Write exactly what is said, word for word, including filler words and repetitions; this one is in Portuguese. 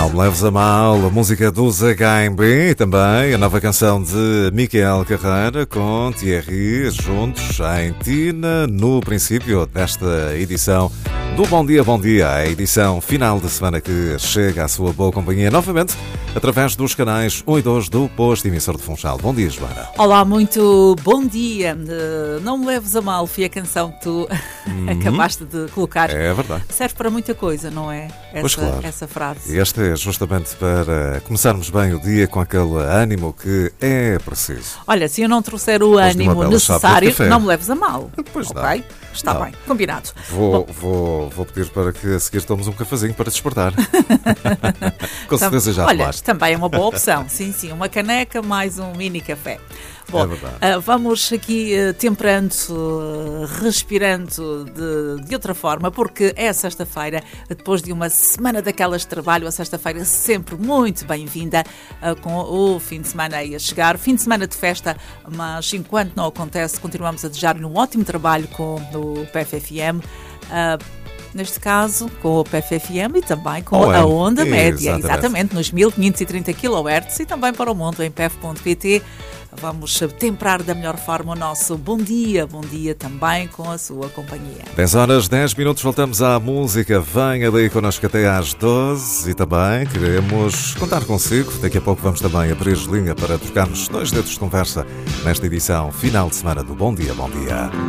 Não me leves a mal, a música dos H M B e também a nova canção de Miquel Carreira com Thierry juntos em Tina no princípio desta edição do Bom Dia, Bom Dia, a edição final de semana que chega à sua boa companhia novamente através dos canais um e dois do Posto Emissor de Funchal. Bom dia, Joana. Olá, muito bom dia. Não me leves a mal, foi a canção que tu uhum. acabaste de colocar. É verdade. Serve para muita coisa, não é? Essa, pois claro. Essa frase. E este é justamente para começarmos bem o dia com aquele ânimo que é preciso. Olha, se eu não trouxer o Depois ânimo necessário, não me leves a mal. Pois ok? Não. Está não. bem, combinado. Vou, vou, vou pedir para que a seguir tomemos um cafezinho para despertar. Com certeza já Olha, tomaste. Também é uma boa opção. Sim, sim, uma caneca mais um mini café. Bom, é verdade. Uh, vamos aqui uh, temperando, uh, respirando de, de outra forma, porque é sexta-feira, depois de uma semana daquelas de trabalho, a sexta-feira sempre muito bem-vinda, uh, com o fim de semana aí a chegar, fim de semana de festa, mas enquanto não acontece, continuamos a desejar-lhe um ótimo trabalho com o P F F M, uh, neste caso com o P F F M e também com oh, a onda é, média, exatamente. exatamente, nos mil quinhentos e trinta quilohertz e também para o mundo em P F ponto P T. Vamos temperar da melhor forma o nosso bom dia, bom dia também com a sua companhia. dez horas, dez minutos, voltamos à música. Venha daí connosco até às doze e também queremos contar consigo. Daqui a pouco vamos também abrir linha para trocarmos dois dedos de conversa nesta edição final de semana do Bom Dia, Bom Dia.